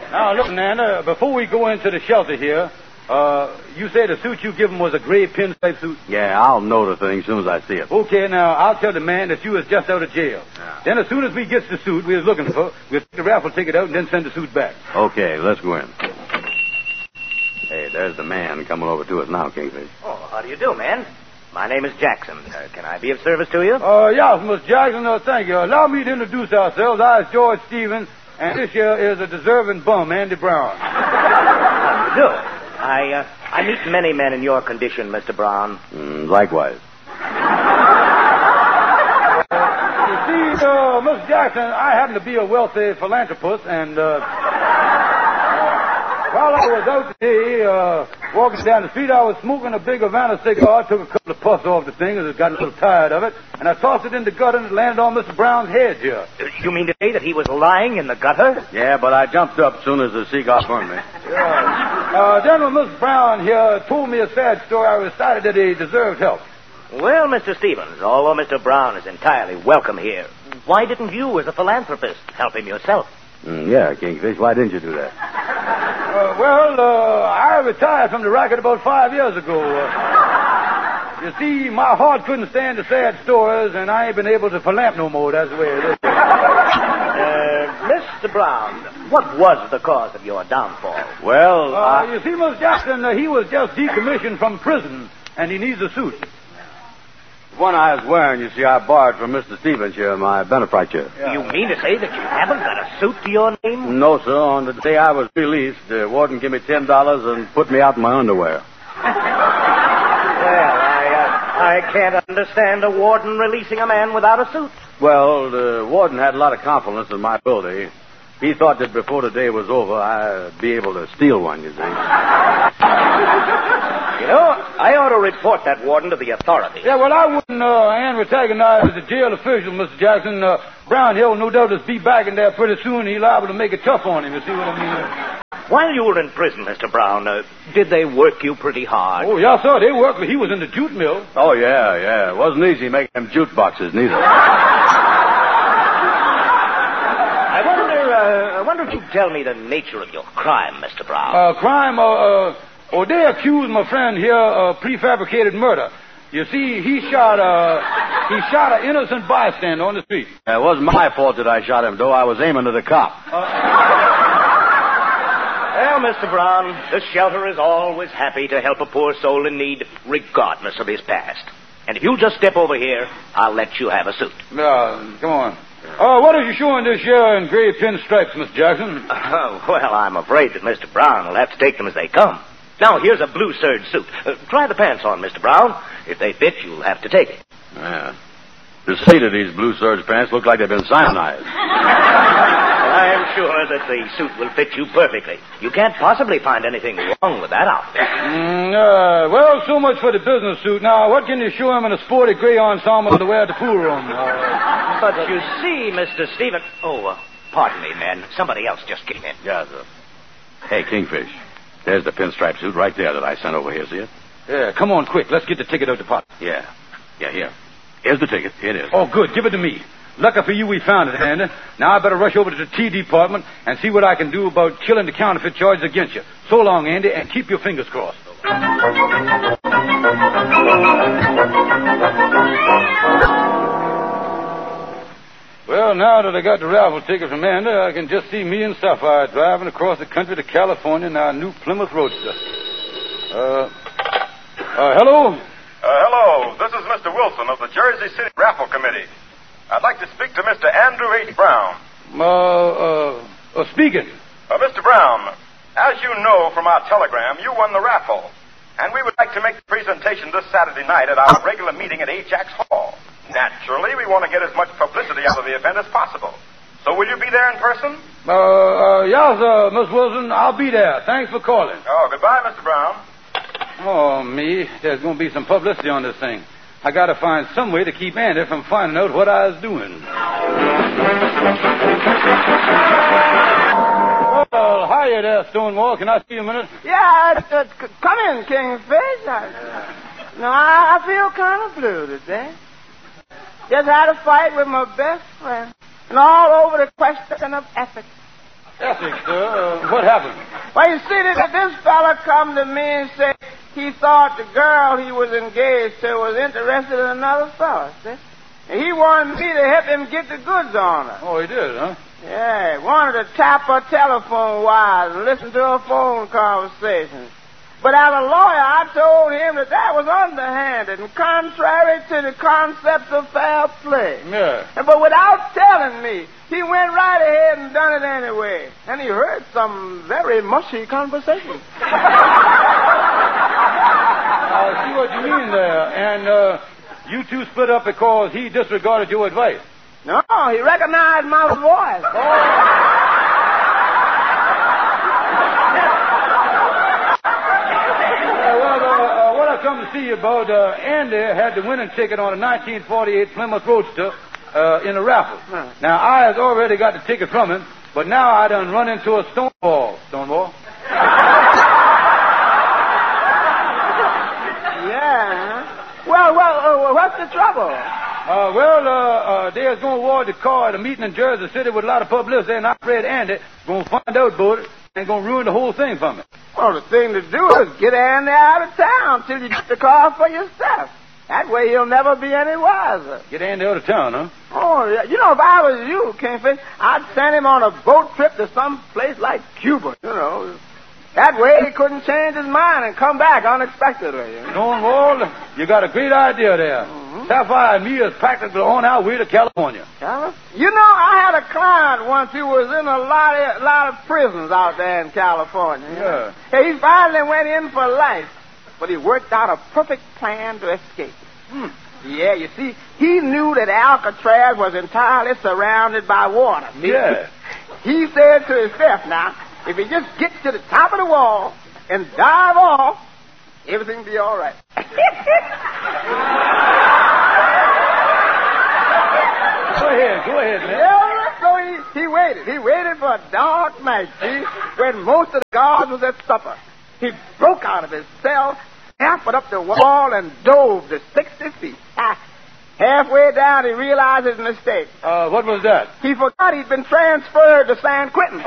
Now, look, Nana, before we go into the shelter here, you say the suit you give him was a gray pinstripe suit? Yeah, I'll know the thing as soon as I see it. Okay, now, I'll tell the man that you was just out of jail. Yeah. Then as soon as we gets the suit we was looking for, we'll take the raffle ticket out and then send the suit back. Okay, let's go in. Hey, there's the man coming over to us now, Kingfish. Oh, how do you do, man? My name is Jackson. Can I be of service to you? Yes, Miss Jackson, thank you. Allow me to introduce ourselves. I is George Stevens, and this here is a deserving bum, Andy Brown. How do you do? I meet many men in your condition, Mr. Brown. Likewise. You see, Miss Jackson, I happen to be a wealthy philanthropist, and while I was out today, walking down the street, I was smoking a big Havana cigar, took a couple of puffs off the thing, as I got a little tired of it, and I tossed it in the gutter and it landed on Mr. Brown's head here. You mean to say that he was lying in the gutter? Yeah, but I jumped up as soon as the cigar burned me. Then when Miss Brown here told me a sad story, I decided that he deserved help. Well, Mr. Stevens, although Mr. Brown is entirely welcome here, why didn't you, as a philanthropist, help him yourself? Yeah, Kingfish, why didn't you do that? I retired from the racket about 5 years ago. You see, my heart couldn't stand the sad stories, and I ain't been able to philamp no more. That's the way it is. Mr. Brown, what was the cause of your downfall? Well, you see, Miss Jackson, he was just decommissioned from prison, and he needs a suit. the one I was wearing, you see, I borrowed from Mr. Stevens here, my benefactor. Yeah. You mean to say that you haven't got a suit to your name? No, sir. On the day I was released, the warden gave me $10 and put me out in my underwear. Well, I can't understand a warden releasing a man without a suit. Well, the warden had a lot of confidence in my ability. He thought that before the day was over, I'd be able to steal one, you see. You know, I ought to report that warden to the authorities. Yeah, well, I wouldn't antagonize the jail official, Mr. Jackson. Brown here will no doubt just be back in there pretty soon. He's liable to make it tough on him, you see what I mean? While you were in prison, Mr. Brown, did they work you pretty hard? Oh, yeah, sir. They worked, but he was in the jute mill. Oh, yeah. It wasn't easy making them jute boxes, neither. I wonder if you'd tell me the nature of your crime, Mr. Brown. They accused my friend here of prefabricated murder. You see, he shot an innocent bystander on the street. It wasn't my fault that I shot him, though. I was aiming at the cop. Well, Mr. Brown, the shelter is always happy to help a poor soul in need, regardless of his past. And if you'll just step over here, I'll let you have a suit. Come on. What is you showing this year in gray pinstripes, Mr. Jackson? Well, I'm afraid that Mr. Brown will have to take them as they come. Now, here's a blue serge suit. Try the pants on, Mr. Brown. If they fit, you'll have to take it. Yeah. The seat of these blue serge pants look like they've been cyanized. I am sure that the suit will fit you perfectly. You can't possibly find anything wrong with that outfit. Well, so much for the business suit. Now, what can you show him in a sporty gray ensemble to wear at the pool room? But you see, Mr. Stevens... pardon me, men. Somebody else just came in. Yeah, sir. Hey, Kingfish. There's the pinstripe suit right there that I sent over here, see it? Yeah, come on quick. Let's get the ticket out the pot. Yeah, here. Here's the ticket. Here it is. Oh, good. Give it to me. Lucky for you we found it, Andy. Now I better rush over to the tea department and see what I can do about killing the counterfeit charges against you. So long, Andy, and keep your fingers crossed. Well, now that I got the raffle ticket from Andy, I can just see me and Sapphire driving across the country to California in our new Plymouth Roadster. Hello? Hello. This is Mr. Wilson of the Jersey City Raffle Committee. I'd like to speak to Mr. Andrew H. Brown. Speaking. Mr. Brown, as you know from our telegram, you won the raffle. And we would like to make the presentation this Saturday night at our regular meeting at Ajax Hall. Naturally, we want to get as much publicity out of the event as possible. So will you be there in person? Yes, Miss Wilson, I'll be there. Thanks for calling. Oh, goodbye, Mr. Brown. Oh, me. There's going to be some publicity on this thing. I got to find some way to keep Andy from finding out what I was doing. Well, hiya there, Stonewall. Can I see you a minute? Yeah, come in, Kingfish. I feel kind of blue today. Just had a fight with my best friend. And all over the question of ethics. Essex, sir. What happened? Well, you see, this fella come to me and said he thought the girl he was engaged to was interested in another fella, see? And he wanted me to help him get the goods on her. Oh, he did, huh? Yeah, he wanted to tap her telephone wires and listen to her phone conversations. But as a lawyer, I told him that was underhanded and contrary to the concepts of fair play. Yeah. But without telling me, he went right ahead and done it anyway. And he heard some very mushy conversation. I see what you mean there. And you two split up because he disregarded your advice. No, he recognized my voice. What I come to see you about, Andy had the winning ticket on a 1948 Plymouth Roadster in a raffle. Now, I has already got the ticket from him, but now I done run into a Stonewall. Stonewall? Yeah. Well, what's the trouble? They was going to award the car at a meeting in Jersey City with a lot of publicity, and I afraid Andy going to find out about it and going to ruin the whole thing for me. Well, the thing to do is get Andy out of town till you get the car for yourself. That way he'll never be any wiser. Get Andy out of town, huh? Oh, yeah. You know, if I was you, Kingfish, I'd send him on a boat trip to some place like Cuba, you know. That way he couldn't change his mind and come back unexpectedly. You know? Stonewall, you got a great idea there. Sapphire and me is practically on our way to California. You know, I had a client once who was in a lot of prisons out there in California. Yeah. Hey, he finally went in for life, but he worked out a perfect plan to escape. Yeah, you see, he knew that Alcatraz was entirely surrounded by water. See? Yeah. He said to himself, now, if he just gets to the top of the wall and dive off, everything will be all right. Go ahead, man. Yeah, so he waited. He waited for a dark night, see, when most of the guards was at supper. He broke out of his cell, scampered up the wall, and dove to 60 feet. Halfway down, he realized his mistake. What was that? He forgot he'd been transferred to San Quentin.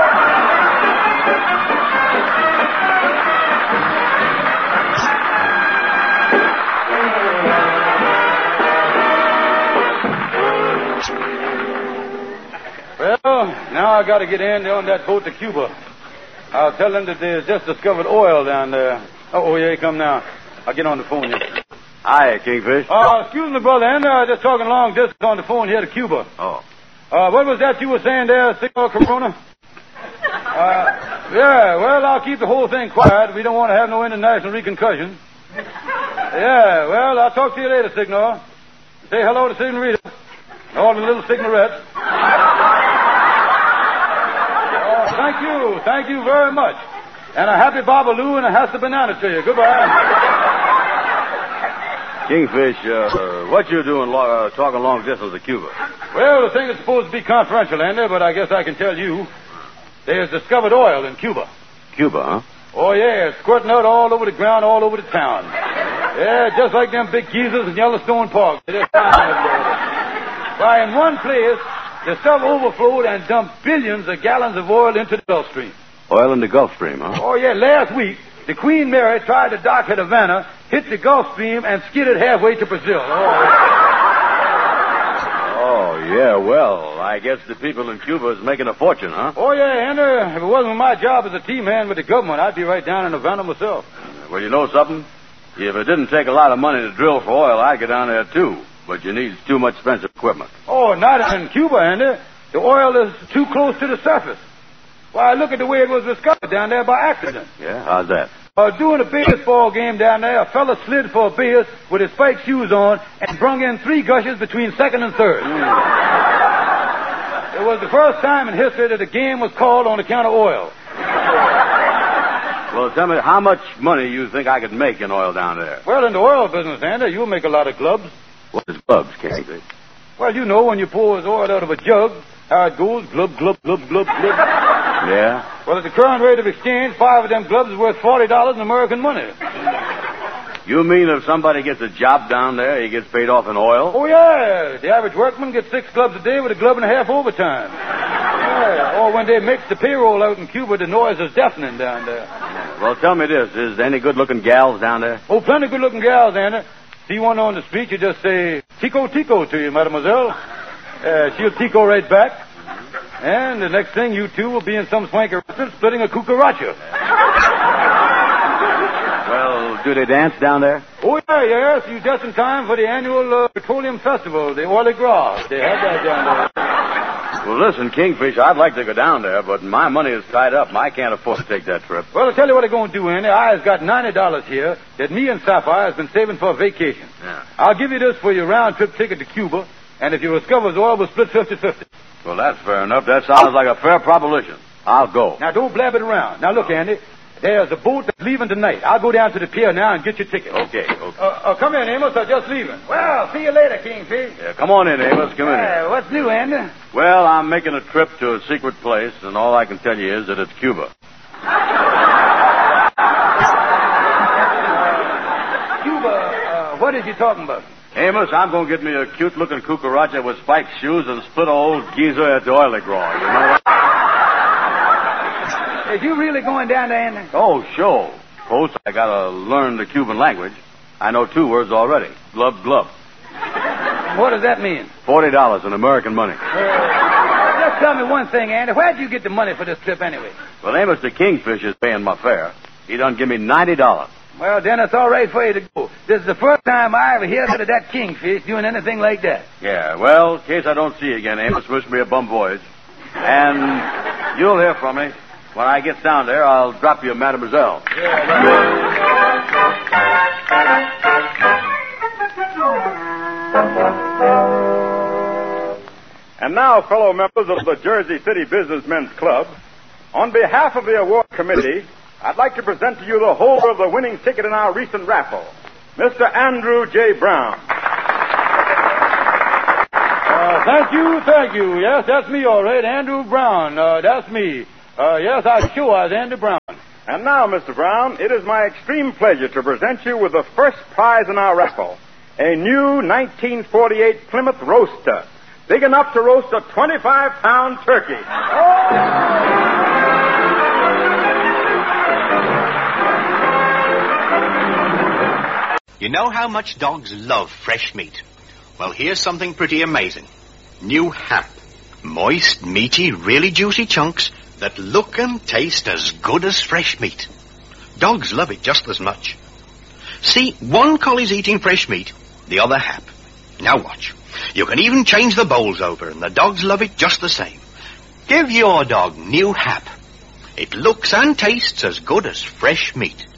Well, now I got to get Andy on that boat to Cuba. I'll tell them that there's just discovered oil down there. Oh, yeah, he come now. I'll get on the phone here. Hi, Kingfish. Excuse me, brother Andy. I was just talking long distance on the phone here to Cuba. Oh. What was that you were saying there, Senor Corona? Yeah, well, I'll keep the whole thing quiet. We don't want to have no international reconcusion. Yeah, well, I'll talk to you later, Signor. Say hello to Signorita. All the little Signorettes. Thank you very much. And a happy Babaloo and a Hasta Banana to you. Goodbye. Kingfish, what you doing talking long distance to Cuba? Well, the thing is supposed to be confidential, Andy, but I guess I can tell you. There's discovered oil in Cuba. Cuba, huh? Oh, yeah, squirting out all over the ground, all over the town. Yeah, just like them big geezers in Yellowstone Park. Why, in one place, the stuff overflowed and dumped billions of gallons of oil into the Gulf Stream. Oil in the Gulf Stream, huh? Oh, yeah, last week, the Queen Mary tried to dock at Havana, hit the Gulf Stream, and skidded halfway to Brazil. Oh, yeah, well, I guess the people in Cuba is making a fortune, huh? Oh, yeah, and if it wasn't my job as a team hand with the government, I'd be right down in Havana myself. Well, you know something? If it didn't take a lot of money to drill for oil, I'd get down there, too. But you need too much expensive equipment. Oh, not in Cuba, Andy. The oil is too close to the surface. Why, look at the way it was discovered down there by accident. Yeah, how's that? Doing a baseball game down there, a fella slid for a base with his spiked shoes on and brung in 3 gushes between second and third. It was the first time in history that a game was called on account of oil. Well, tell me, how much money you think I could make in oil down there? Well, in the oil business, Andy, you'll make a lot of clubs. What is clubs, Casey? Well, you know when you pour oil out of a jug, how it goes, glub, glub, glub, glub, glub. Yeah? Well, at the current rate of exchange, 5 of them glubs is worth $40 in American money. You mean if somebody gets a job down there, he gets paid off in oil? Oh, yeah. The average workman gets 6 clubs a day with a glub and a half overtime. Yeah, or when they mix the payroll out in Cuba, the noise is deafening down there. Well, tell me this. Is there any good-looking gals down there? Oh, plenty good-looking gals, Andy. See one on the street, you just say, Tico, Tico to you, mademoiselle. She'll Tico right back. And the next thing, you two will be in some swanky restaurant splitting a cucaracha. Well, do they dance down there? Oh, yes. You just in time for the annual petroleum festival, the Oily Gras. They have that down there. Well, listen, Kingfish, I'd like to go down there, but my money is tied up, and I can't afford to take that trip. Well, I'll tell you what I'm going to do, Andy. I've got $90 here that me and Sapphire has been saving for a vacation. Yeah. I'll give you this for your round-trip ticket to Cuba, and if you discover oil, we'll split 50-50. Well, that's fair enough. That sounds like a fair proposition. I'll go. Now, don't blab it around. Now, look, Andy. There's a boat that's leaving tonight. I'll go down to the pier now and get your ticket. Okay. Come in, Amos. I'm just leaving. Well, see you later, Kingfish. Yeah, come on in, Amos. Come in here. What's new, Andy? Well, I'm making a trip to a secret place, and all I can tell you is that it's Cuba. Cuba, what is you talking about? Amos, I'm going to get me a cute-looking cucaracha with spiked shoes and split a old geezer at the Oily Gras, you know? Is you really going down there, Andy? Oh, sure. Of course, I got to learn the Cuban language. I know 2 words already. Glub, glub. What does that mean? $40 in American money. Just tell me one thing, Andy. Where'd you get the money for this trip anyway? Well, Amos, the Kingfish is paying my fare. He done give me $90. Well, then it's all right for you to go. This is the first time I ever heard of that Kingfish doing anything like that. Yeah, well, in case I don't see you again, Amos, wish me a bum voyage. And you'll hear from me. When I get down there, I'll drop you a mademoiselle. And now, fellow members of the Jersey City Businessmen's Club, on behalf of the award committee, I'd like to present to you the holder of the winning ticket in our recent raffle, Mr. Andrew J. Brown. Thank you. Yes, that's me, all right. Andrew Brown. That's me. Yes, I sure was Andy Brown. And now, Mr. Brown, it is my extreme pleasure to present you with the first prize in our raffle, a new 1948 Plymouth Roaster, big enough to roast a 25-pound turkey. You know how much dogs love fresh meat? Well, here's something pretty amazing. New Hap. Moist, meaty, really juicy chunks that look and taste as good as fresh meat. Dogs love it just as much. See, one collie's eating fresh meat, the other Hap. Now watch. You can even change the bowls over, and the dogs love it just the same. Give your dog New Hap. It looks and tastes as good as fresh meat.